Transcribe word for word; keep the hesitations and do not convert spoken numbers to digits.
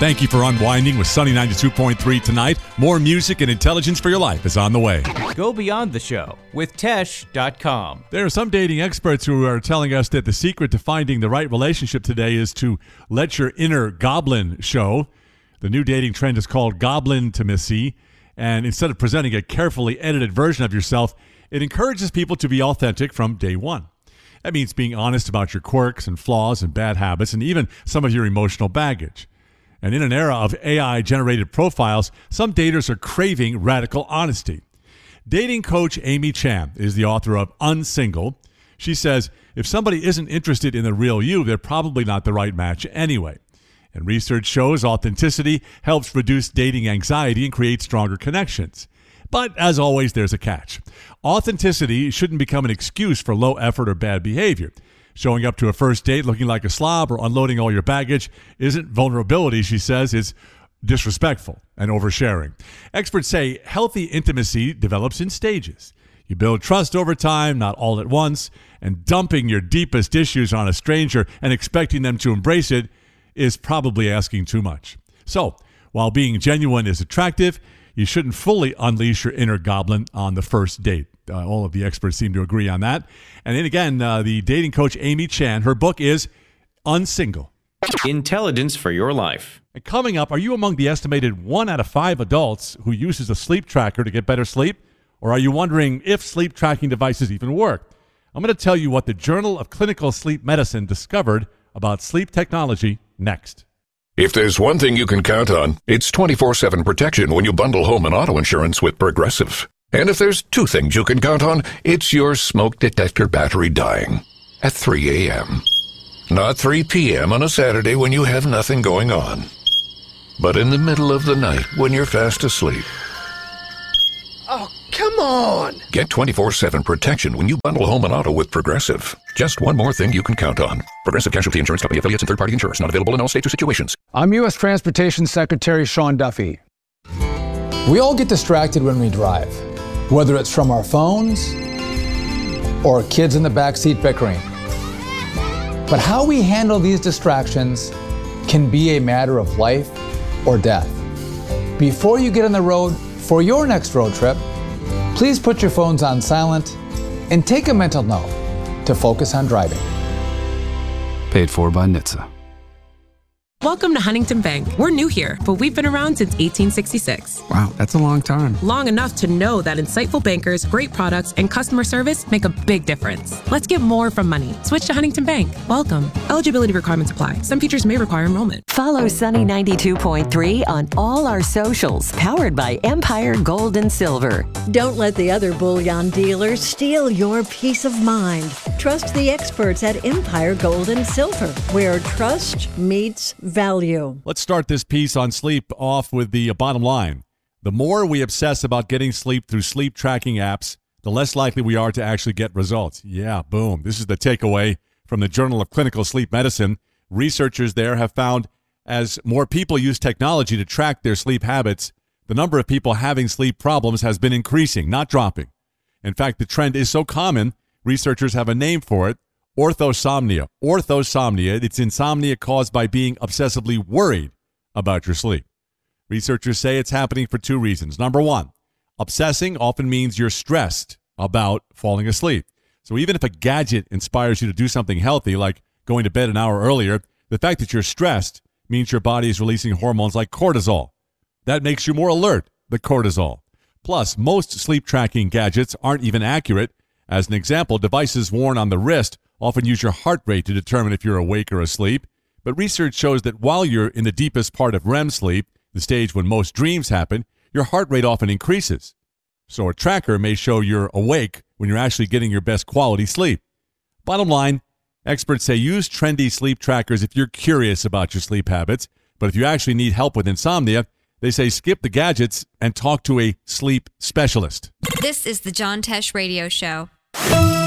Thank you for unwinding with Sunny ninety-two point three tonight. More music and intelligence for your life is on the way. Go beyond the show with Tesh dot com. There are some dating experts who are telling us that the secret to finding the right relationship today is to let your inner goblin show. The new dating trend is called Goblintimacy, and instead of presenting a carefully edited version of yourself, it encourages people to be authentic from day one. That means being honest about your quirks and flaws and bad habits and even some of your emotional baggage. And in an era of A I-generated profiles, some daters are craving radical honesty. Dating coach Amy Chan is the author of Unsingle. She says, if somebody isn't interested in the real you, they're probably not the right match anyway. And research shows authenticity helps reduce dating anxiety and create stronger connections. But as always, there's a catch. Authenticity shouldn't become an excuse for low effort or bad behavior. Showing up to a first date looking like a slob or unloading all your baggage isn't vulnerability, she says. It's disrespectful and oversharing. Experts say healthy intimacy develops in stages. You build trust over time, not all at once, and dumping your deepest issues on a stranger and expecting them to embrace it is probably asking too much. So, while being genuine is attractive, you shouldn't fully unleash your inner goblin on the first date. Uh, all of the experts seem to agree on that. And then again, uh, the dating coach Amy Chan, her book is Unsingle. Intelligence for your life. And coming up, are you among the estimated one out of five adults who uses a sleep tracker to get better sleep? Or are you wondering if sleep tracking devices even work? I'm going to tell you what the Journal of Clinical Sleep Medicine discovered about sleep technology next. If there's one thing you can count on, it's twenty-four seven protection when you bundle home and auto insurance with Progressive. And if there's two things you can count on, it's your smoke detector battery dying at three a.m. Not three p.m. on a Saturday when you have nothing going on, but in the middle of the night when you're fast asleep. Oh, come on! Get twenty-four seven protection when you bundle home and auto with Progressive. Just one more thing you can count on. Progressive Casualty Insurance Company affiliates and third-party insurers. Not available in all states or situations. I'm U S Transportation Secretary Sean Duffy. We all get distracted when we drive, whether it's from our phones or kids in the backseat bickering. But how we handle these distractions can be a matter of life or death. Before you get on the road for your next road trip, please put your phones on silent and take a mental note to focus on driving. Paid for by N H T S A. Welcome to Huntington Bank. We're new here, but we've been around since eighteen sixty-six. Wow, that's a long time. Long enough to know that insightful bankers, great products, and customer service make a big difference. Let's get more from money. Switch to Huntington Bank. Welcome. Eligibility requirements apply. Some features may require enrollment. Follow Sunny ninety-two point three on all our socials, powered by Empire Gold and Silver. Don't let the other bullion dealers steal your peace of mind. Trust the experts at Empire Gold and Silver, where trust meets value. Let's start this piece on sleep off with the bottom line. The more we obsess about getting sleep through sleep tracking apps, the less likely we are to actually get results. Yeah, boom. This is the takeaway from the Journal of Clinical Sleep Medicine. Researchers there have found as more people use technology to track their sleep habits, the number of people having sleep problems has been increasing, not dropping. In fact, the trend is so common, researchers have a name for it. Orthosomnia. Orthosomnia, it's insomnia caused by being obsessively worried about your sleep. Researchers say it's happening for two reasons. Number one, obsessing often means you're stressed about falling asleep. So even if a gadget inspires you to do something healthy, like going to bed an hour earlier, the fact that you're stressed means your body is releasing hormones like cortisol. That makes you more alert, the cortisol. Plus, most sleep tracking gadgets aren't even accurate. As an example, devices worn on the wrist often use your heart rate to determine if you're awake or asleep. But research shows that while you're in the deepest part of R E M sleep, the stage when most dreams happen, your heart rate often increases. So a tracker may show you're awake when you're actually getting your best quality sleep. Bottom line, experts say use trendy sleep trackers if you're curious about your sleep habits. But if you actually need help with insomnia, they say skip the gadgets and talk to a sleep specialist. This is the John Tesh Radio Show.